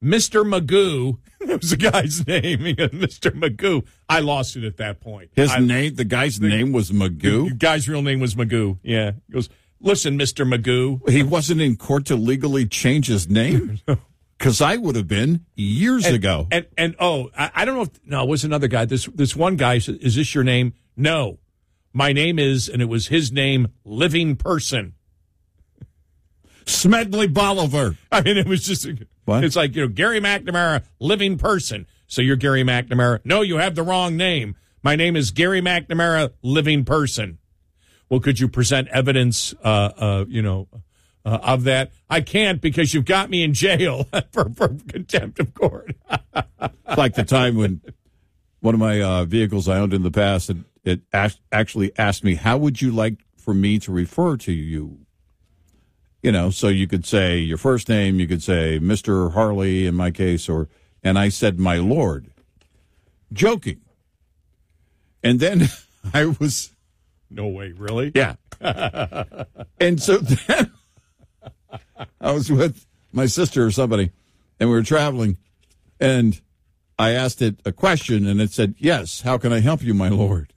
Mr. Magoo. That was the guy's name. He goes, Mr. Magoo. I lost it at that point. The guy's name was Magoo? The guy's real name was Magoo, yeah. He goes, listen, Mr. Magoo. He wasn't in court to legally change his name? Because I would have been years ago. I don't know no, it was another guy. This one guy said, is this your name? No. My name is, and it was his name, Living Person. Smedley Bolivar. I mean, it was just, what? It's like, Gary McNamara, Living Person. So you're Gary McNamara. No, you have the wrong name. My name is Gary McNamara, Living Person. Well, could you present evidence, of that? I can't because you've got me in jail for contempt of court. It's like the time when one of my vehicles I owned in the past, it actually asked me, how would you like for me to refer to you? So you could say your first name, you could say Mr. Harley in my case, and I said, my lord, joking. And then I was... No way, really? Yeah. And so then I was with my sister or somebody, and we were traveling, and I asked it a question, and it said, yes, how can I help you, my lord?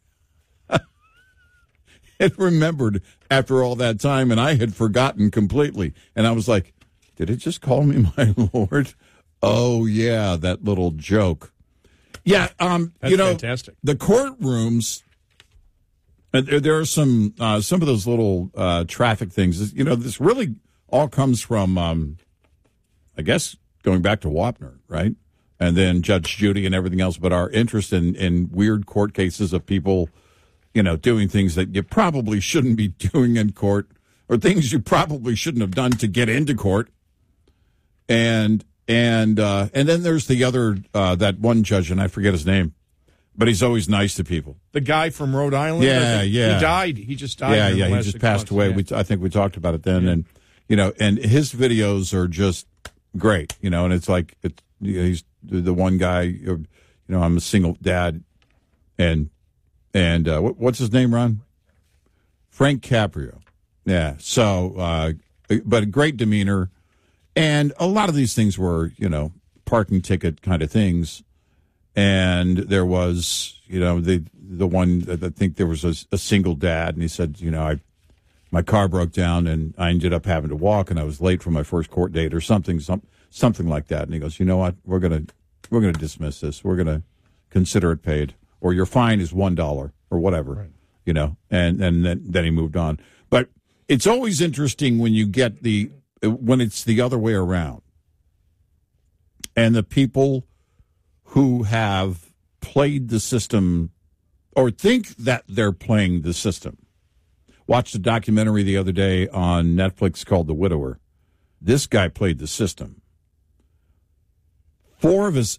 It remembered after all that time, and I had forgotten completely. And I was like, did it just call me my lord? Oh, yeah, that little joke. Yeah, That's fantastic. The courtrooms, there are some of those little traffic things. This really all comes from, I guess, going back to Wapner, right? And then Judge Judy and everything else, but our interest in weird court cases of people doing things that you probably shouldn't be doing in court, or things you probably shouldn't have done to get into court. And then there's the other, that one judge, and I forget his name, but he's always nice to people. The guy from Rhode Island? Yeah. He died. He just died. Yeah, he just passed away. Yeah. I think we talked about it then. Yeah. And his videos are just great, and it's like, he's the one guy, I'm a single dad, and what's his name, Ron? Frank Caprio. Yeah. So, but a great demeanor. And a lot of these things were, parking ticket kind of things. And there was, the one that I think there was a single dad, and he said, my car broke down and I ended up having to walk, and I was late for my first court date or something like that. And he goes, you know what? We're gonna dismiss this. We're gonna consider it paid, or your fine is $1 or whatever, right. And then he moved on. But it's always interesting when you get when it's the other way around, and the people who have played the system or think that they're playing the system. Watched a documentary the other day on Netflix called The Widower. This guy played the system. 4 of his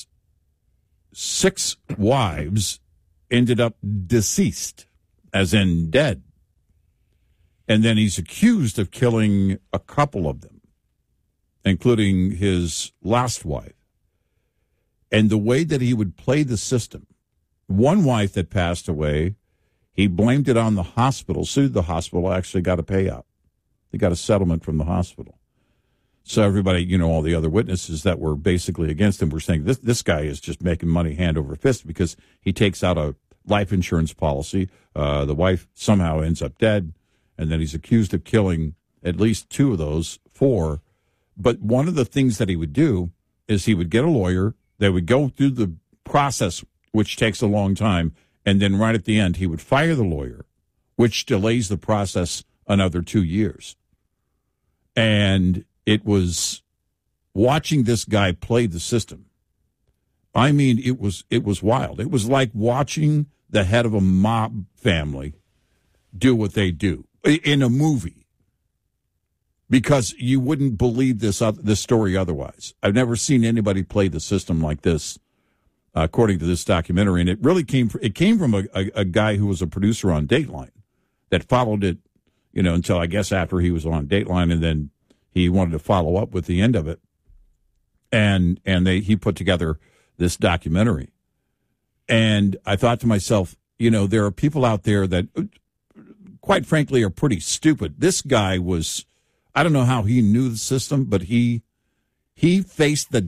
6 wives ended up deceased, as in dead. And then he's accused of killing a couple of them, including his last wife. And the way that he would play the system, one wife that passed away, he blamed it on the hospital, sued the hospital, actually got a payout. They got a settlement from the hospital. So everybody, all the other witnesses that were basically against him were saying, this guy is just making money hand over fist because he takes out a life insurance policy. The wife somehow ends up dead, and then he's accused of killing at least 2 of those 4. But one of the things that he would do is he would get a lawyer. They would go through the process, which takes a long time, and then right at the end, he would fire the lawyer, which delays the process another 2 years. And it was watching this guy play the system. I mean, it was wild. It was like watching the head of a mob family do what they do in a movie, because you wouldn't believe this story otherwise. I've never seen anybody play the system like this, according to this documentary. And it really came from a guy who was a producer on Dateline that followed it, until I guess after he was on Dateline, and then he wanted to follow up with the end of it. And he put together this documentary. And I thought to myself, there are people out there that, quite frankly, are pretty stupid. This guy was, I don't know how he knew the system, but he faced the